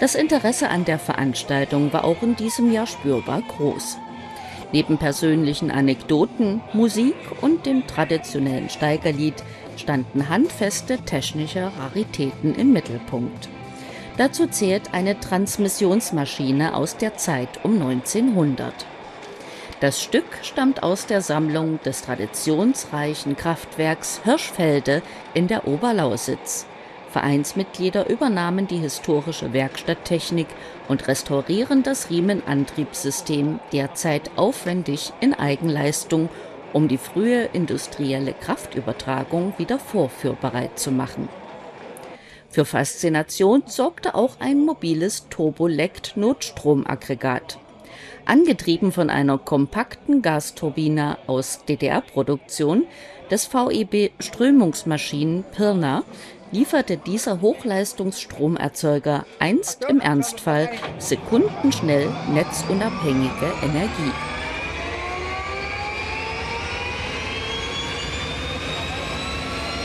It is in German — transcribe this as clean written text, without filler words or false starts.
Das Interesse an der Veranstaltung war auch in diesem Jahr spürbar groß. Neben persönlichen Anekdoten, Musik und dem traditionellen Steigerlied standen handfeste technische Raritäten im Mittelpunkt. Dazu zählt eine Transmissionsmaschine aus der Zeit um 1900. Das Stück stammt aus der Sammlung des traditionsreichen Kraftwerks Hirschfelde in der Oberlausitz. Vereinsmitglieder übernahmen die historische Werkstatttechnik und restaurieren das Riemenantriebssystem derzeit aufwendig in Eigenleistung, um die frühe industrielle Kraftübertragung wieder vorführbereit zu machen. Für Faszination sorgte auch ein mobiles Turbolect-Notstromaggregat. Angetrieben von einer kompakten Gasturbine aus DDR-Produktion des VEB Strömungsmaschinen Pirna lieferte dieser Hochleistungsstromerzeuger einst im Ernstfall sekundenschnell netzunabhängige Energie.